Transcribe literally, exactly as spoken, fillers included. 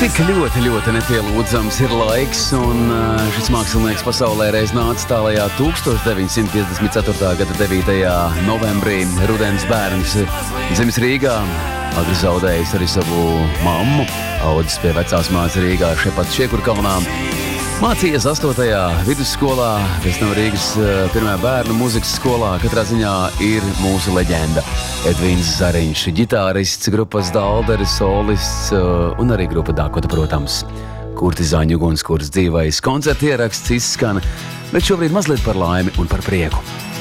Tik ļoti, ļoti nepielūdzams ir laiks, un šis mākslinieks pasaulē reiz nāca tālajā tūkstoš deviņsimt piecdesmit ceturtā gada devītajā novembrī. Rudens bērns dzimis Rīgā, agri zaudējis arī savu mammu, audzis pie vecās mātes Rīgā šepat Šiekurkalnā. Mācījies astotajā vidusskolā, pēc tam Rīgas pirmajā bērnu mūzikas skolā. Katrā ziņā ir mūsu leģenda Edvīns Zariņš, ģitārists, grupas Dalderis, solists un arī grupa Dakota, protams. Kurtizāņu ugunskurs dzīvais koncerta ieraksts izskan, bet šobrīd mazliet par laimi un par prieku.